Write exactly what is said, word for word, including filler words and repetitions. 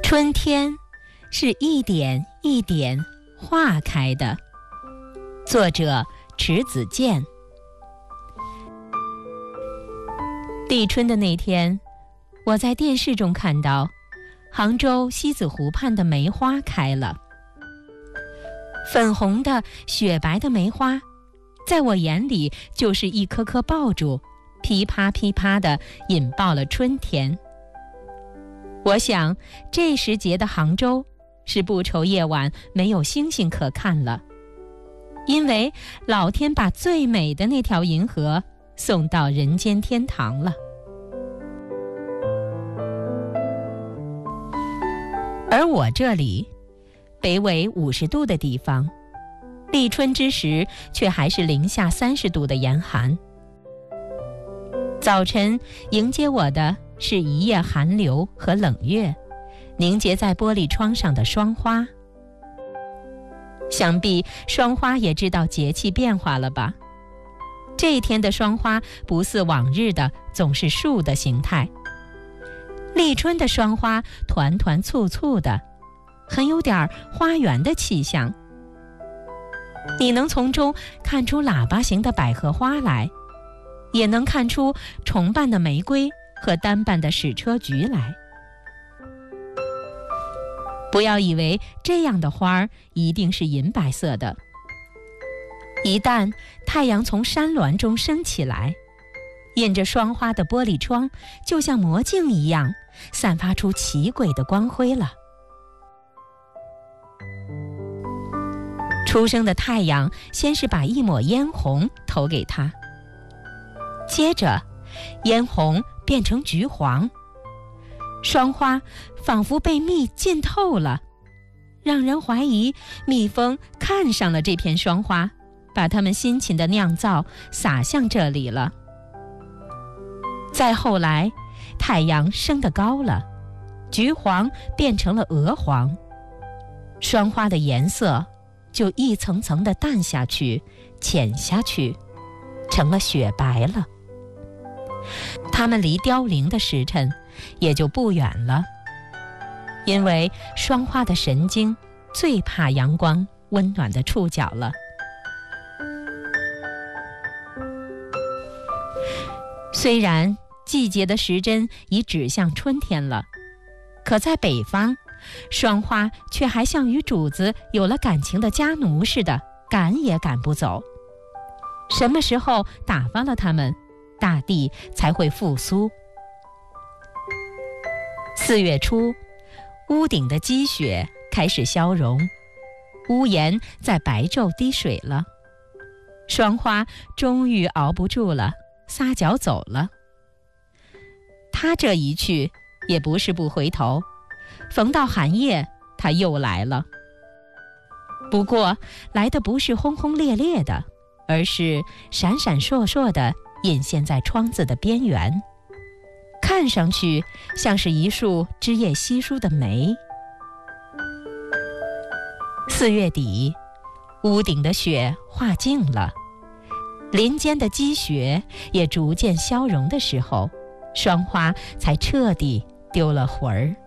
春天是一点一点化开的。作者迟子建。立春的那天，我在电视中看到杭州西子湖畔的梅花开了。粉红的雪白的梅花，在我眼里就是一颗颗爆竹，噼啪噼啪地引爆了春天。我想这时节的杭州是不愁夜晚没有星星可看了，因为老天把最美的那条银河送到人间天堂了。而我这里北纬五十度的地方，立春之时却还是零下三十度的严寒。早晨迎接我的是一夜寒流和冷月，凝结在玻璃窗上的霜花。想必霜花也知道节气变化了吧？这一天的霜花不似往日的总是树的形态，立春的霜花团团簇簇的，很有点花园的气象。你能从中看出喇叭形的百合花来，也能看出重瓣的玫瑰和单瓣的矢车菊来。不要以为这样的花儿一定是银白色的，一旦太阳从山峦中升起来，映着霜花的玻璃窗就像魔镜一样，散发出奇诡的光辉了。初升的太阳先是把一抹嫣红投给它，接着嫣红变成橘黄，霜花仿佛被蜜浸透了，让人怀疑蜜蜂看上了这片霜花，把它们辛勤的酿造洒向这里了。再后来太阳升得高了，橘黄变成了鹅黄，霜花的颜色就一层层地淡下去，浅下去，成了雪白了。它们离凋零的时辰也就不远了，因为霜花的神经最怕阳光温暖的触角了。虽然季节的时针已指向春天了，可在北方，霜花却还像与主子有了感情的家奴似的，赶也赶不走。什么时候打发了它们，大地才会复苏。四月初，屋顶的积雪开始消融，屋檐在白昼滴水了，霜花终于熬不住了，撒脚走了。他这一去也不是不回头，逢到寒夜他又来了。不过来的不是轰轰烈烈的，而是闪闪烁烁的隐现在窗子的边缘，看上去像是一束枝叶稀疏的梅。四月底，屋顶的雪化尽了，林间的积雪也逐渐消融的时候，霜花才彻底丢了魂儿。